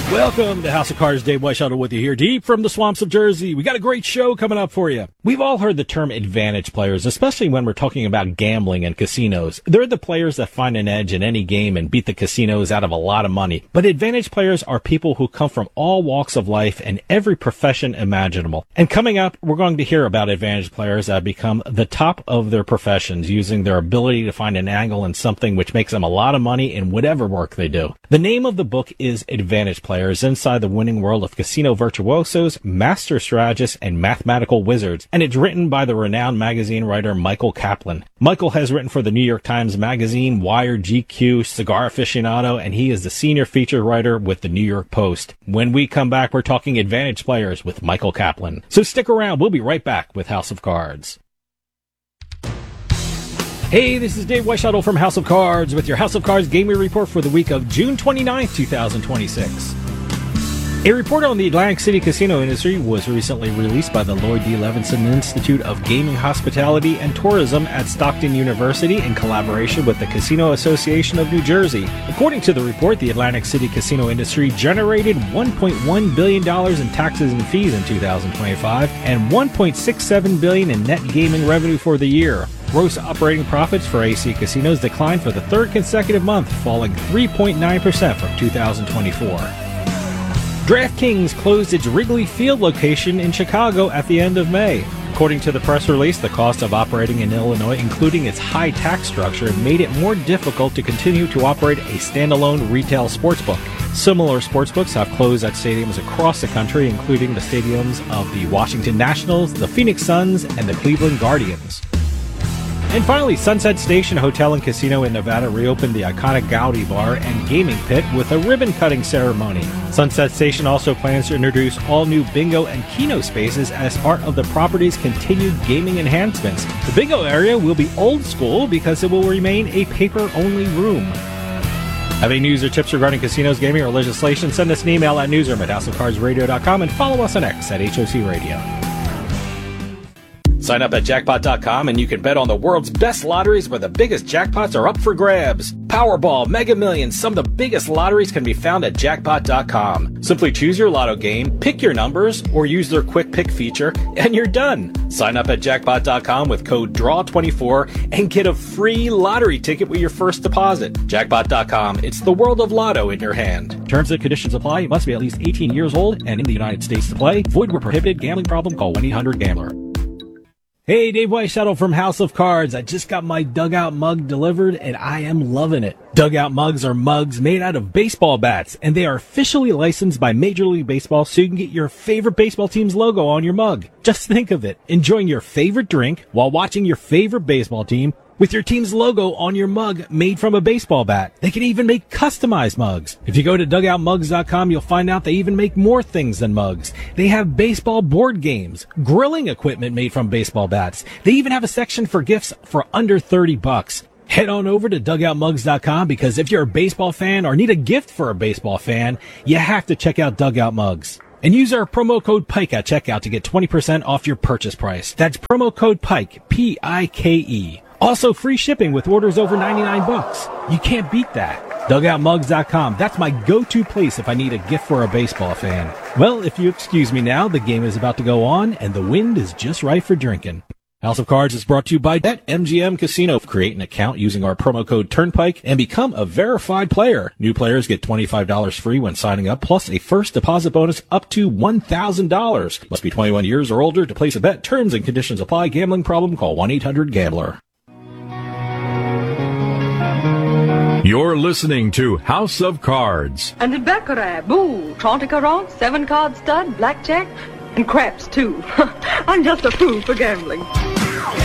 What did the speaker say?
Welcome to House of Cards. Dave Weishuttle with you here, deep from the swamps of Jersey. We got a great show coming up for you. We've all heard the term advantage players, especially when we're talking about gambling and casinos. They're the players that find an edge in any game and beat the casinos out of a lot of money. But advantage players are people who come from all walks of life and every profession imaginable. And coming up, we're going to hear about advantage players that have become the top of their professions, using their ability to find an angle in something which makes them a lot of money in whatever work they do. The name of the book is Advantage Players: Inside the Winning World of Casino Virtuosos, Master Strategists, and Mathematical Wizards, and it's written by the renowned magazine writer Michael Kaplan. Michael has written for the New York Times Magazine, Wired, GQ, Cigar Aficionado, and he is the senior feature writer with the New York Post. When we come back, we're talking advantage players with Michael Kaplan. So stick around. We'll be right back with House of Cards. Hey, this is Dave Weishuttle from House of Cards with your House of Cards gaming report for the week of June 29th, 2026. A report on the Atlantic City casino industry was recently released by the Lloyd D. Levinson Institute of Gaming, Hospitality, and Tourism at Stockton University in collaboration with the Casino Association of New Jersey. According to the report, the Atlantic City casino industry generated $1.1 billion in taxes and fees in 2025 and $1.67 billion in net gaming revenue for the year. Gross operating profits for AC casinos declined for the third consecutive month, falling 3.9% from 2024. DraftKings closed its Wrigley Field location in Chicago at the end of May. According to the press release, the cost of operating in Illinois, including its high tax structure, made it more difficult to continue to operate a standalone retail sportsbook. Similar sportsbooks have closed at stadiums across the country, including the stadiums of the Washington Nationals, the Phoenix Suns, and the Cleveland Guardians. And finally, Sunset Station Hotel and Casino in Nevada reopened the iconic Gaudi Bar and Gaming Pit with a ribbon-cutting ceremony. Sunset Station also plans to introduce all new bingo and keno spaces as part of the property's continued gaming enhancements. The bingo area will be old school because it will remain a paper-only room. Have any news or tips regarding casinos, gaming, or legislation? Send us an email at newsroom@houseofcardsradio.com and follow us on X at HOC Radio. Sign up at jackpot.com and you can bet on the world's best lotteries where the biggest jackpots are up for grabs. Powerball, Mega Millions, some of the biggest lotteries can be found at jackpot.com. Simply choose your lotto game, pick your numbers, or use their quick pick feature, and you're done. Sign up at jackpot.com with code DRAW24 and get a free lottery ticket with your first deposit. Jackpot.com, it's the world of lotto in your hand. Terms and conditions apply. You must be at least 18 years old and in the United States to play. Void where prohibited. Gambling problem? Call 1-800-GAMBLER. Hey, Dave Weishuttle from House of Cards. I just got my Dugout mug delivered, and I am loving it. Dugout mugs are mugs made out of baseball bats, and they are officially licensed by Major League Baseball so you can get your favorite baseball team's logo on your mug. Just think of it, enjoying your favorite drink while watching your favorite baseball team with your team's logo on your mug made from a baseball bat. They can even make customized mugs. If you go to dugoutmugs.com, you'll find out they even make more things than mugs. They have baseball board games, grilling equipment made from baseball bats. They even have a section for gifts for under $30. Head on over to dugoutmugs.com because if you're a baseball fan or need a gift for a baseball fan, you have to check out Dugout Mugs. And use our promo code PIKE at checkout to get 20% off your purchase price. That's promo code PIKE, P-I-K-E. Also, free shipping with orders over $99. You can't beat that. DugoutMugs.com. That's my go-to place if I need a gift for a baseball fan. Well, if you excuse me now, the game is about to go on, and the wind is just right for drinking. House of Cards is brought to you by BetMGM Casino. Create an account using our promo code TURNPIKE and become a verified player. New players get $25 free when signing up, plus a first deposit bonus up to $1,000. Must be 21 years or older to place a bet. Terms and conditions apply. Gambling problem? Call 1-800-GAMBLER. You're listening to House of Cards. And in Baccarat, boo, 30 carats, 7-card stud, blackjack, and craps, too. I'm just a fool for gambling.